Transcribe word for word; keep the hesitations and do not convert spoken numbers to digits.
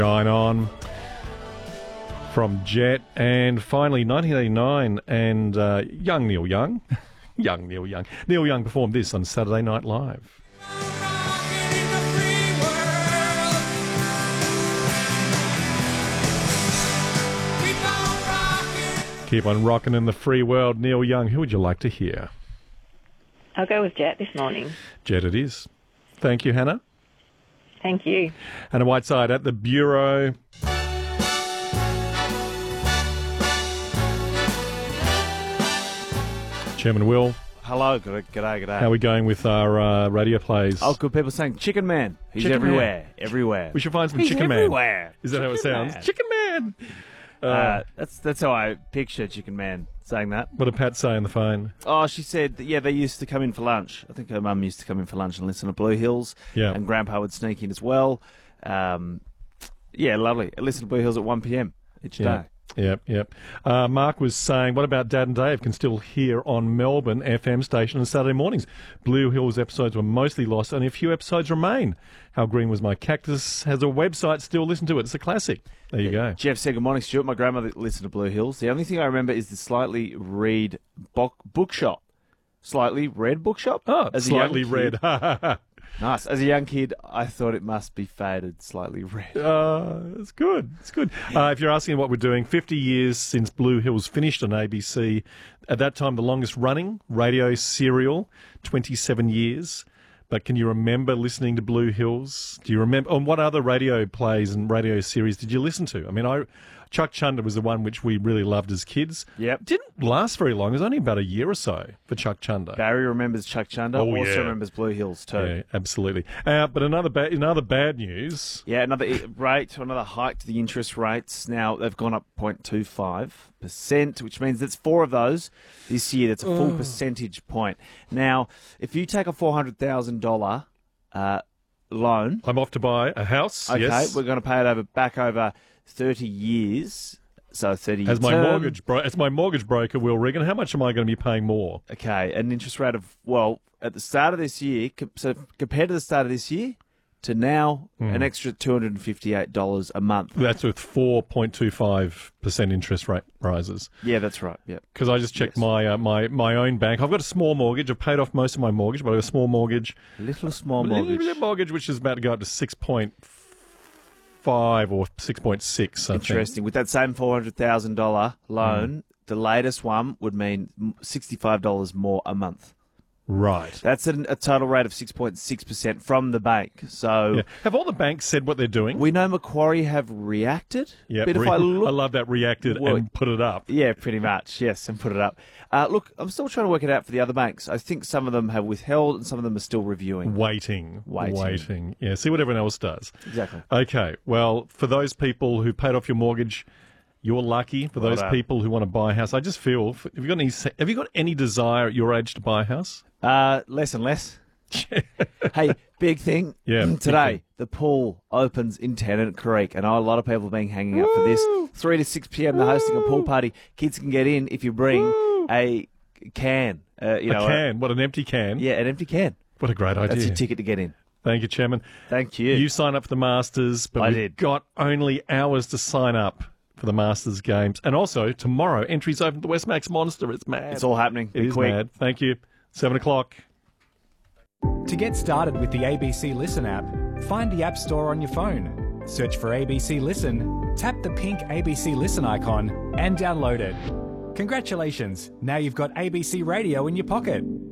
Shine On from Jet, and finally nineteen eighty-nine, and uh, young Neil Young, young Neil Young. Neil Young performed this on Saturday Night Live. Keep on rocking in the free world. Neil Young, who would you like to hear? I'll go with Jet this morning. Jet it is. Thank you, Hannah. Thank you. Hannah Whiteside at the Bureau. Chairman Will. Hello, g'day, g'day, g'day. How are we going with our uh, radio plays? Oh, good people saying Chicken Man. He's Chicken everywhere, Man. everywhere. We should find some He's Chicken everywhere. Man. Is that Chicken how it sounds? Man. Chicken Man. Uh, Uh, that's that's how I picture Chicken Man saying that. what did Pat say on the phone? Oh, she said, that, yeah, they used to come in for lunch. I think her mum used to come in for lunch and listen to Blue Hills. Yeah. And Grandpa would sneak in as well. Um, yeah, lovely. Listen to Blue Hills at one p.m. each Yeah. day. Yep, yep. Uh, Mark was saying, what about Dad and Dave can still hear on Melbourne F M station on Saturday mornings? Blue Hills episodes were mostly lost, only a few episodes remain. How Green Was My Cactus has a website, still listen to it. It's a classic. There you go. Jeff said, good morning, Stuart. My grandmother listened to Blue Hills. The only thing I remember is the Slightly Red bo- bookshop. Slightly Red bookshop? Oh, As a slightly young red. kid- uh, Nice. As a young kid, I thought it must be faded, slightly red. it's good. It's good. Uh, if you're asking what we're doing, fifty years since Blue Hills finished on A B C. At that time, the longest running radio serial, twenty-seven years. But can you remember listening to Blue Hills? Do you remember? And what other radio plays and radio series did you listen to? I mean, I Chuck Chunder was the one which we really loved as kids. Yep. Didn't last very long. It was only about a year or so for Chuck Chunder. Barry remembers Chuck Chunder. Oh, also yeah. remembers Blue Hills too. Yeah, absolutely. Uh, but another ba- in other bad news. Yeah, another i- rate, another hike to the interest rates. Now they've gone up zero point two five percent, which means that's four of those this year. That's a full percentage point. Now, if you take a four hundred thousand dollars uh, loan, I'm off to buy a house. okay, Yes. we're going to pay it over back over thirty years. So thirty years. As my mortgage bro- as my mortgage broker, Will Regan, how much am I going to be paying more? Okay, an interest rate of, well, at the start of this year, com- so compared to the start of this year to now, an extra two hundred fifty-eight dollars a month. That's with four point two five percent interest rate rises. Yeah, that's right. Yeah. Because I just checked Yes. my uh, my my own bank. I've got a small mortgage. I've paid off most of my mortgage, but I've got a small mortgage. Little small Little mortgage. bit of mortgage, which is about to go up to six point five or six point six. I think. Interesting. With that same four hundred thousand dollars loan, the latest one would mean sixty-five dollars more a month. Right. That's a, a total rate of six point six percent from the bank. So Yeah. Have all the banks said what they're doing? we know Macquarie have reacted. yeah. But if re- I look... I love that reacted Well, and put it up. Yeah, pretty much. Yes, and put it up. Uh, look, I'm still trying to work it out for the other banks. I think some of them have withheld and some of them are still reviewing. Waiting, Waiting. waiting. Yeah, see what everyone else does. Exactly. Okay, well, for those people who paid off your mortgage, you're lucky. For Well those done. people people who want to buy a house, I just feel, have you got any, have you got any desire at your age to buy a house? Uh, less and less. Hey, big thing. Yeah, big Today, thing. the pool opens in Tennant Creek. I know a lot of people have been hanging out for this. three to six p.m. they're hosting a pool party. Kids can get in if you bring a can. Uh, you A know, can, what an empty can. yeah, an empty can. What a great idea. That's your ticket to get in. Thank you, Chairman. Thank you. You sign up for the Masters, but I we've did. got only hours to sign up for the Masters games. And also, tomorrow, entries open to the Westmax Monster. It's mad. It's all happening. It Be is quick. mad. Thank you. Seven o'clock. To get started with the A B C Listen app, find the App Store on your phone. Search for A B C Listen, tap the pink A B C Listen icon, and download it. Congratulations, now you've got A B C Radio in your pocket.